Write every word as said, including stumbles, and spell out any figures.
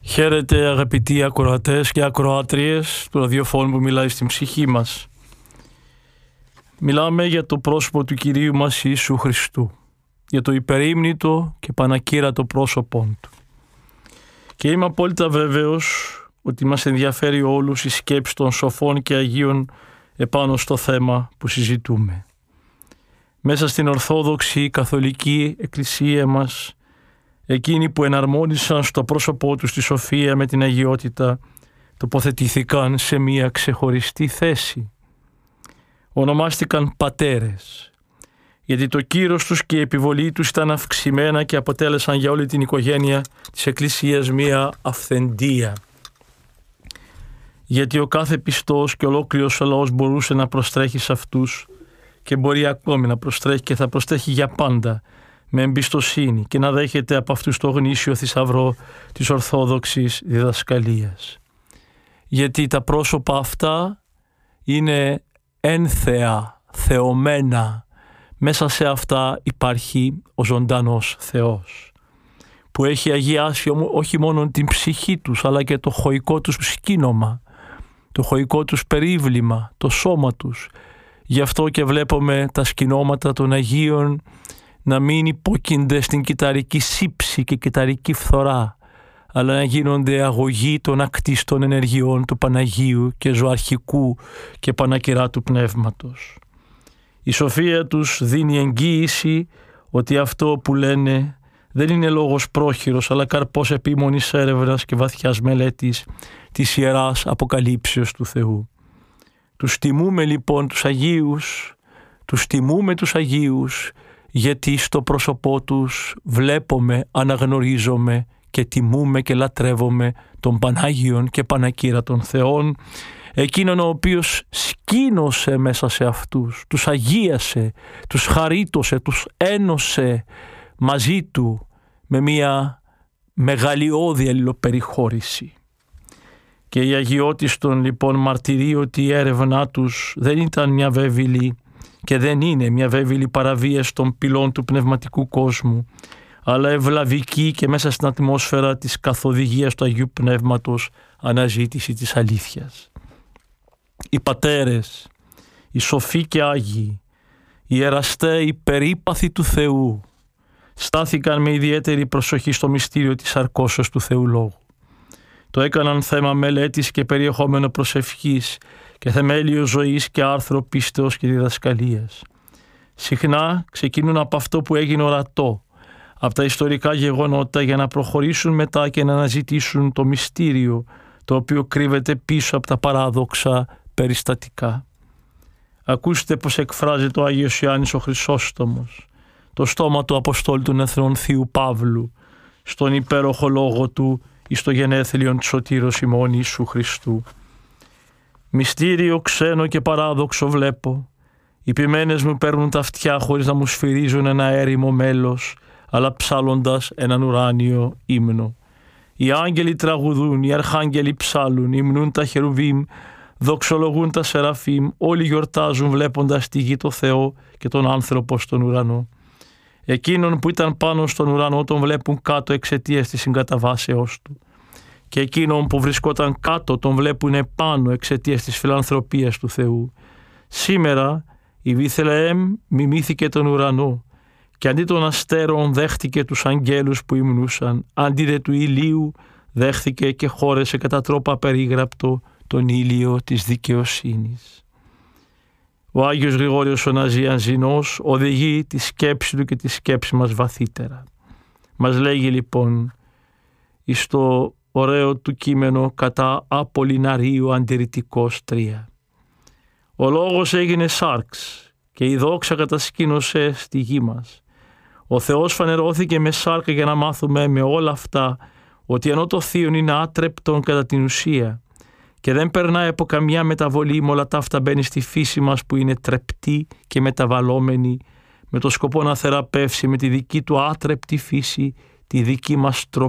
Χαίρετε αγαπητοί ακροατές και ακροάτριες του ραδιοφώνου που μιλάει στην ψυχή μας. Μιλάμε για το πρόσωπο του Κυρίου μας Ιησού Χριστού, για το υπερήμνητο και πανακύρατο πρόσωπό Του. Και είμαι απόλυτα βέβαιος ότι μας ενδιαφέρει όλους η σκέψη των σοφών και Αγίων επάνω στο θέμα που συζητούμε. Μέσα στην Ορθόδοξη Καθολική Εκκλησία μας, εκείνοι που εναρμόνισαν στο πρόσωπό τους τη σοφία με την αγιότητα, τοποθετήθηκαν σε μία ξεχωριστή θέση. Ονομάστηκαν πατέρες, γιατί το κύρος τους και η επιβολή τους ήταν αυξημένα και αποτέλεσαν για όλη την οικογένεια της Εκκλησίας μία αυθεντία. Γιατί ο κάθε πιστός και ολόκληρος ο λαός μπορούσε να προστρέχει σε αυτούς και μπορεί ακόμη να προστρέχει και θα προστρέχει για πάντα με εμπιστοσύνη και να δέχεται από αυτούς το γνήσιο θησαυρό της Ορθόδοξης διδασκαλίας. Γιατί τα πρόσωπα αυτά είναι ένθεα, θεωμένα. Μέσα σε αυτά υπάρχει ο ζωντανός Θεός, που έχει αγιάσει όχι μόνο την ψυχή τους, αλλά και το χωικό τους σκήνομα, το χωικό τους περίβλημα, το σώμα τους. Γι' αυτό και βλέπουμε τα σκηνώματα των Αγίων να μην υπόκεινται στην κυταρική σύψη και κυταρική φθορά, αλλά να γίνονται αγωγοί των ακτίστων ενεργειών του Παναγίου και ζωαρχικού και πανακυράτου πνεύματος. Η σοφία τους δίνει εγγύηση ότι αυτό που λένε δεν είναι λόγος πρόχειρος, αλλά καρπός επίμονης έρευνας και βαθιάς μελέτης της Ιεράς Αποκαλύψεως του Θεού. Τους τιμούμε λοιπόν τους Αγίους, τους τιμούμε τους Αγίους, γιατί στο πρόσωπό τους βλέπουμε, αναγνωρίζουμε και τιμούμε και λατρεύουμε τον Πανάγιον και Πανακύρατον Θεόν, εκείνον ο οποίος σκήνωσε μέσα σε αυτούς, τους αγίασε, τους χαρίτωσε, τους ένωσε μαζί του με μια μεγαλειώδη αλληλοπεριχώρηση. Και η αγιότιστον λοιπόν μαρτυρεί ότι η έρευνά τους δεν ήταν μια βέβηλη και δεν είναι μια βέβηλη παραβίαση των πυλών του πνευματικού κόσμου, αλλά ευλαβική και μέσα στην ατμόσφαιρα της καθοδηγίας του Αγίου Πνεύματος αναζήτηση της αλήθειας. Οι πατέρες, οι σοφοί και άγιοι, οι ερασταίοι περίπαθοι του Θεού, στάθηκαν με ιδιαίτερη προσοχή στο μυστήριο της αρκώσεως του Θεού Λόγου. Το έκαναν θέμα μελέτης και περιεχόμενο προσευχής και θεμέλιο ζωής και άρθρο πίστεως και διδασκαλίας. Συχνά ξεκινούν από αυτό που έγινε ορατό, από τα ιστορικά γεγονότα, για να προχωρήσουν μετά και να αναζητήσουν το μυστήριο το οποίο κρύβεται πίσω από τα παράδοξα περιστατικά. Ακούστε πως εκφράζεται ο Άγιος Ιωάννης ο Χρυσόστομος, το στόμα του Αποστόλου των Εθνών Θείου Παύλου, στον υπέροχο λόγο του εις το γενέθλιον του Σωτήρος ημών Ιησού Χριστού. Μυστήριο ξένο και παράδοξο βλέπω. Οι ποιμένες μου παίρνουν τα αυτιά χωρίς να μου σφυρίζουν ένα έρημο μέλος, αλλά ψάλλοντας έναν ουράνιο ύμνο. Οι άγγελοι τραγουδούν, οι αρχάγγελοι ψάλλουν, υμνούν τα χερουβίμ, δοξολογούν τα σεραφίμ, όλοι γιορτάζουν βλέποντας τη γη το Θεό και τον άνθρωπο στον ουρανό. Εκείνον που ήταν πάνω στον ουρανό τον βλέπουν κάτω εξαιτίας της συγκαταβάσεώς του. Και εκείνον που βρισκόταν κάτω τον βλέπουν επάνω εξαιτίας της φιλανθρωπίας του Θεού. Σήμερα η Βηθλεέμ μιμήθηκε τον ουρανό και αντί των αστέρων δέχτηκε τους αγγέλους που υμνούσαν, αντί δε του ηλίου δέχθηκε και χώρεσε κατά τρόπο απερίγραπτο τον ήλιο της δικαιοσύνης. Ο Άγιος Γρηγόριος ο Ναζιανζινός οδηγεί τη σκέψη του και τη σκέψη μας βαθύτερα. Μας λέγει λοιπόν εις το ωραίο του κείμενο κατά Απολυναρίου Αντιρρητικός τρία. Ο λόγος έγινε σάρξ και η δόξα κατασκήνωσε στη γη μας. Ο Θεός φανερώθηκε με σάρκα για να μάθουμε με όλα αυτά ότι ενώ το Θείον είναι άτρεπτον κατά την ουσία και δεν περνάει από καμιά μεταβολή, με όλα τα αυτά μπαίνει στη φύση μας που είναι τρεπτή και μεταβαλλόμενη, με το σκοπό να θεραπεύσει με τη δική του άτρεπτη φύση τη δική μας τροπή